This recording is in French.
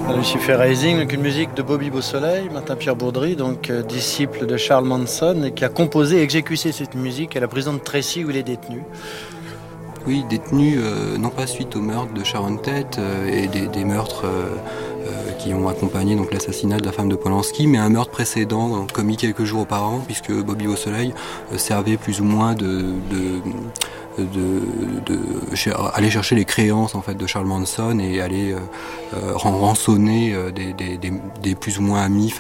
Lucifer Rising, donc une musique de Bobby Beausoleil, Martin-Pierre Bourdry, donc disciple de Charles Manson, et qui a composé et exécuté cette musique à la prison de Tracy où il est détenu. Oui, détenu non pas suite au meurtre de Sharon Tate et des meurtres qui ont accompagné donc l'assassinat de la femme de Polanski, mais un meurtre précédent commis quelques jours auparavant, puisque Bobby Beausoleil servait plus ou moins aller chercher les créances en fait de Charles Manson et aller rançonner des plus ou moins amis